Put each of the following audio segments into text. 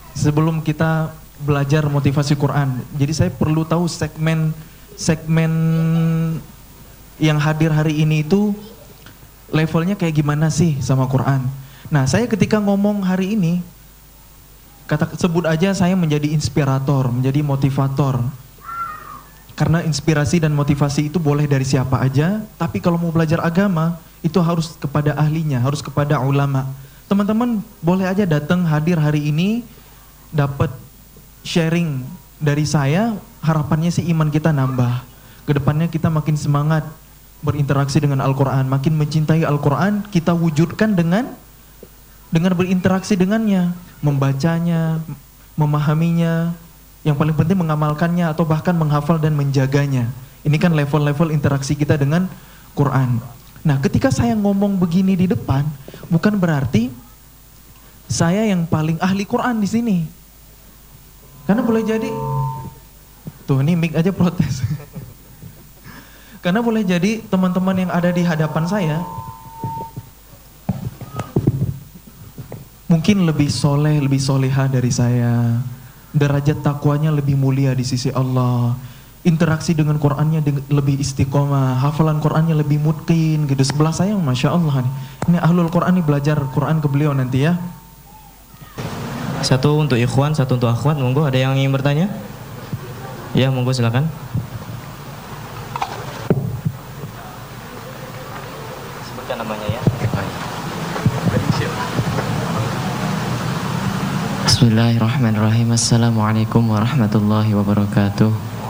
sebelum kita belajar motivasi Quran, jadi saya perlu tahu segmen yang hadir hari ini itu levelnya kayak gimana sih sama Quran. Nah, saya ketika ngomong hari ini, sebut aja saya menjadi inspirator, menjadi motivator. Karena inspirasi dan motivasi itu boleh dari siapa aja, tapi kalau mau belajar agama, itu harus kepada ahlinya, harus kepada ulama. Teman-teman boleh aja datang hadir hari ini, dapat sharing dari saya, harapannya sih iman kita nambah. Kedepannya kita makin semangat berinteraksi dengan Al-Quran, makin mencintai Al-Quran, kita wujudkan dengan berinteraksi dengannya, membacanya, memahaminya, yang paling penting mengamalkannya atau bahkan menghafal dan menjaganya. Ini kan level-level interaksi kita dengan Quran. Nah, ketika saya ngomong begini di depan, bukan berarti saya yang paling ahli Quran di sini. Karena boleh jadi, tuh ini mic aja protes. Karena boleh jadi teman-teman yang ada di hadapan saya mungkin lebih soleh, lebih soleha dari saya. Derajat takwanya lebih mulia di sisi Allah. Interaksi dengan Qur'annya lebih istiqomah. Hafalan Qur'annya lebih mutqin gitu. Sebelah saya Masya Allah nih. Ini ahlul Qur'an nih, belajar Qur'an ke beliau nanti ya. Satu untuk ikhwan, satu untuk akhwat. Monggo, ada yang ingin bertanya? Ya, monggo silakan. Sebutkan namanya ya. Bismillahirrahmanirrahim. Assalamualaikum warahmatullahi wabarakatuh.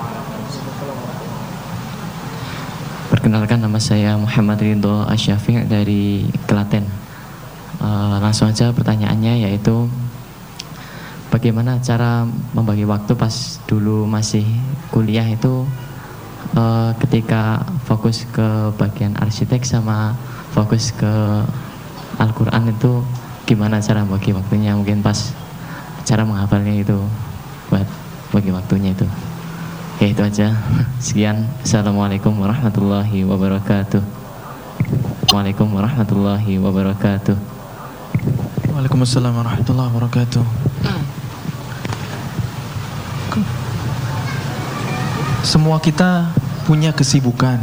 Perkenalkan, nama saya Muhammad Ridho Asyafi' dari Klaten. Langsung aja pertanyaannya, yaitu bagaimana cara membagi waktu pas dulu masih kuliah itu, ketika fokus ke bagian arsitek sama fokus ke Al-Quran itu gimana cara bagi waktunya, mungkin pas cara menghafalnya itu buat bagi waktunya itu. Ya itu aja. Sekian. Assalamualaikum warahmatullahi wabarakatuh. Waalaikumsalam warahmatullahi wabarakatuh. Waalaikumsalam warahmatullahi wabarakatuh. Semua kita punya kesibukan.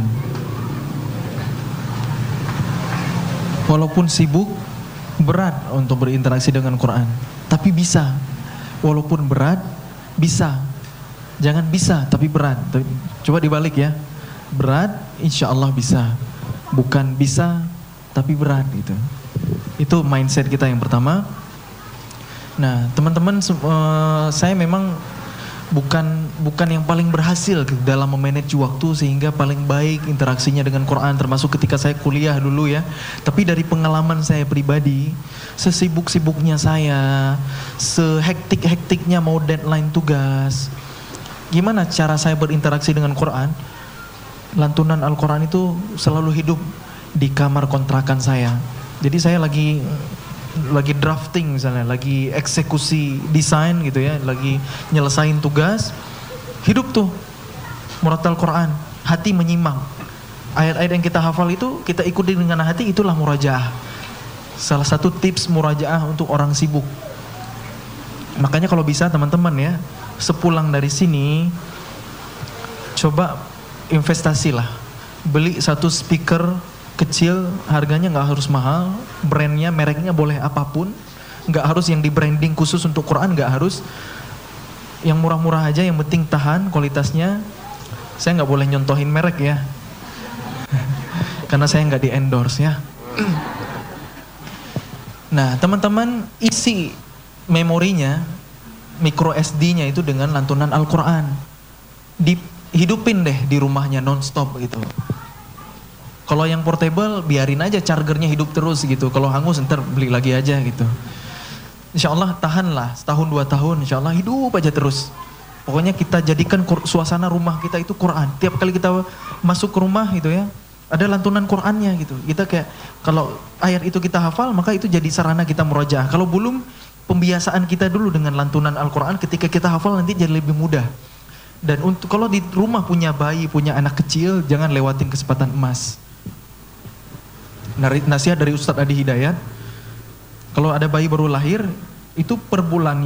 Walaupun sibuk, berat untuk berinteraksi dengan Quran. Tapi bisa. Walaupun berat, bisa. Jangan bisa, tapi berat. Coba dibalik ya. Berat, insya Allah bisa. Bukan bisa, tapi berat gitu. Itu mindset kita yang pertama. Nah, teman-teman, saya memang bukan yang paling berhasil dalam memanage waktu sehingga paling baik interaksinya dengan Quran, termasuk ketika saya kuliah dulu ya. Tapi dari pengalaman saya pribadi, sesibuk-sibuknya saya, sehektik-hektiknya mau deadline tugas, gimana cara saya berinteraksi dengan Quran? Lantunan Al-Quran itu selalu hidup di kamar kontrakan saya. Jadi saya lagi drafting misalnya, lagi eksekusi desain gitu ya, lagi nyelesain tugas, hidup tuh murattal Quran, hati menyimak. Ayat-ayat yang kita hafal itu kita ikuti dengan hati, itulah murajaah. Salah satu tips murajaah untuk orang sibuk. Makanya kalau bisa teman-teman ya, sepulang dari sini coba investasilah, beli satu speaker kecil, harganya nggak harus mahal, brandnya, mereknya boleh apapun, nggak harus yang di branding khusus untuk Quran, nggak harus, yang murah-murah aja, yang penting tahan kualitasnya. Saya nggak boleh nyontohin merek ya, karena saya nggak di endorse ya. Nah, teman-teman isi memorinya, micro SD-nya itu dengan lantunan Al-Quran, dihidupin deh di rumahnya non-stop gitu. Kalau yang portable biarin aja chargernya hidup terus gitu. Kalau hangus ntar beli lagi aja gitu. Insya Allah tahanlah setahun 2 tahun, insya Allah hidup aja terus. Pokoknya kita jadikan suasana rumah kita itu Quran. Tiap kali kita masuk ke rumah gitu ya, ada lantunan Qurannya gitu. Kita kayak kalau ayat itu kita hafal, maka itu jadi sarana kita murajaah. Kalau belum, pembiasaan kita dulu dengan lantunan Al-Quran, ketika kita hafal nanti jadi lebih mudah. Dan untuk kalau di rumah punya bayi, punya anak kecil, jangan lewatin kesempatan emas. Nasihat dari Ustadz Adi Hidayat, kalau ada bayi baru lahir, itu per bulan